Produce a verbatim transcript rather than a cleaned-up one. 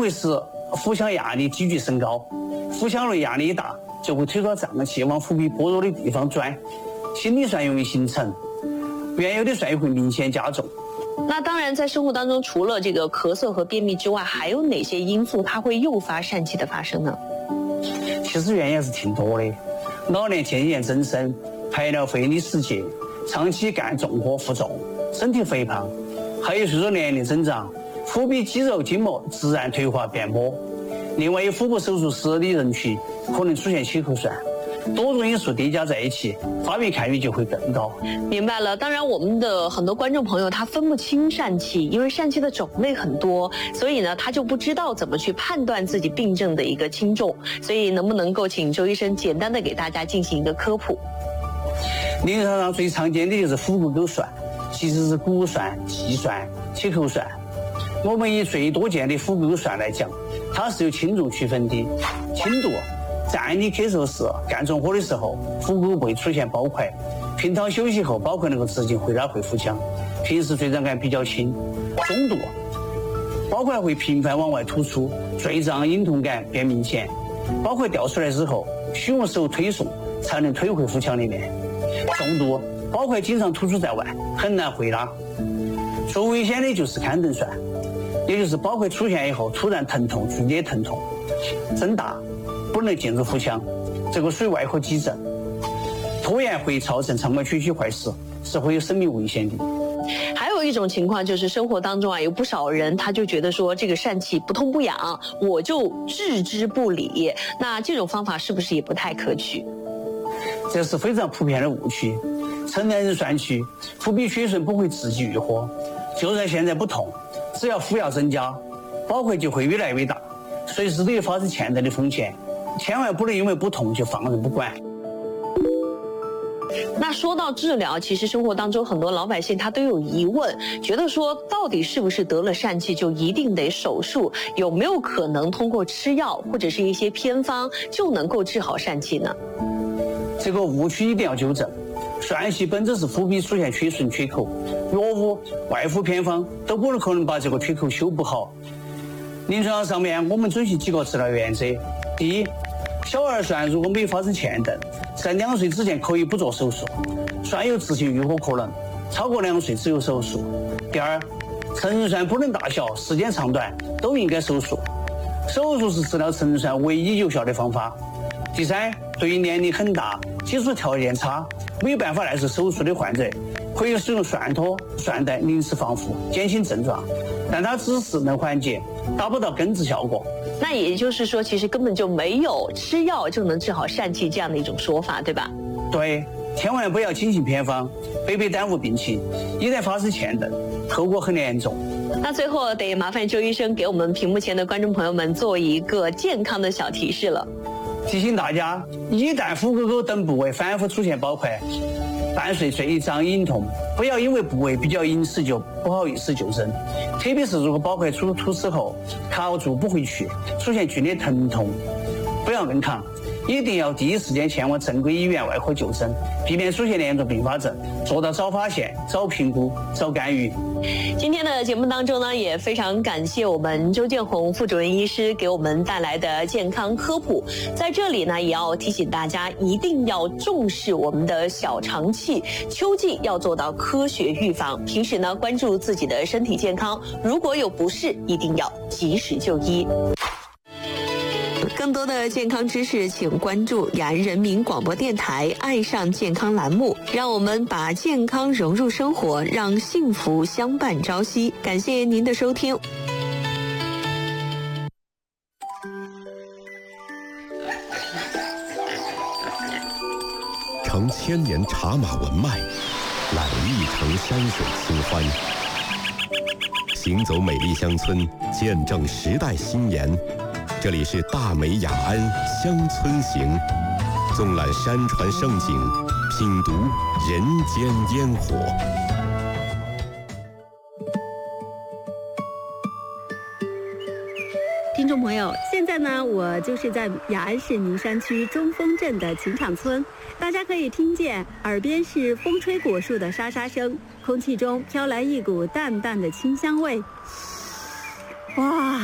会使腹腔压力急剧升高，腹腔内压力一大，就会推高脏器往腹壁薄弱的地方钻，心理酸容易形成，原有的酸也会明显加重。 那当然，在生活当中，除了这个咳嗽和便秘之外，还有哪些因素它会诱发疝气的发生呢？ 其实原因是挺多的，老年渐渐增生，排尿费力时节，长期干重活负重，身体肥胖，还有随着年龄增长，腹壁肌肉筋膜自然退化变薄。另外，有腹部手术失的人群可能出现血口疝。多种因素叠加在一起，发病概率就会更高。 明白了。当然，我们的很多观众朋友他分不清疝气，因为疝气的种类很多，所以呢，他就不知道怎么去判断自己病症的一个轻重。所以，能不能够请周医生简单的给大家进行一个科普？ 临床上最常见的就是腹股沟疝，其实是骨疝、气疝、切口疝。我们以最多见的腹股沟疝来讲，它是有轻重区分的，轻度。站立咳嗽时、干重活的时候，腹股会出现包块；平躺休息后，包块能够直接回拉回腹腔。平时坠胀感比较轻。中度，包块会频繁往外突出，坠胀、隐痛感变明显。包块掉出来之后，需用手推送才能推回腹腔里面。重度，包块经常突出在外，很难回拉。最危险的就是坎顿疝，也就是包块出现以后突然疼痛、剧烈疼痛、增大。不能进入腹腔，这个属于外科急症，拖延会造成肠管区区坏死，是会有生命危险的。 还有一种情况就是生活当中啊，有不少人他就觉得说这个疝气不痛不痒，我就置之不理。那这种方法是不是也不太可取？ 这是非常普遍的误区。成年人疝气，腹壁血栓不会自己愈合，就算现在不痛，只要服药增加，包块就会越来越大，随时都有发生嵌带的风险。千万不能因为不痛就放任不管。 那说到治疗，其实生活当中很多老百姓他都有疑问，觉得说到底是不是得了疝气就一定得手术？有没有可能通过吃药或者是一些偏方就能够治好疝气呢？ 这个误区一定要纠正。疝气本质是腹壁出现缺损缺口，药物、外敷偏方都不可能把这个缺口修补好。临床上面我们遵循几个治疗原则：第一，小儿疝如果没有发生嵌顿，在两岁之前可以不做手术，疝有自行愈合可能；超过两岁只有手术。第二，成人疝不论大小、时间长短都应该手术，手术是治疗成人疝唯一有效的方法。第三，对于年龄很大、基础条件差、没有办法耐受手术的患者，可以使用涮托、涮带临时防腐，减轻症状，但它只是能缓解，达不到根治效果。 那也就是说，其实根本就没有吃药就能治好疝气这样的一种说法，对吧？ 对，千万不要轻信偏方，白白耽误病情，一旦发生嵌顿，后果很严重。 那最后得麻烦周医生给我们屏幕前的观众朋友们做一个健康的小提示了。 提醒大家，一旦腹股沟等部位反复出现包块，伴随坠胀隐痛，不要因为部位比较隐私就不好意思就诊，特别是如果包块出突刺后卡住不回去，出现剧烈疼痛，不要硬扛，一定要第一时间前往正规医院外科就诊，避免出现严重并发症，做到早发现、早评估、早干预。 今天的节目当中呢，也非常感谢我们周建红副主任医师给我们带来的健康科普。在这里呢，也要提醒大家一定要重视我们的小肠气，秋季要做到科学预防。平时呢，关注自己的身体健康，如果有不适，一定要及时就医。更多的健康知识，请关注雅安人民广播电台“爱上健康”栏目，让我们把健康融入生活，让幸福相伴朝夕。感谢您的收听。 承千年茶马文脉，揽一城山水清欢，行走美丽乡村，见证时代新颜。这里是大美雅安乡村行，纵览山川盛景，品读人间烟火。 听众朋友，现在呢，我就是在雅安市宁山区中峰镇的琴场村，大家可以听见耳边是风吹果树的沙沙声，空气中飘来一股淡淡的清香味。哇，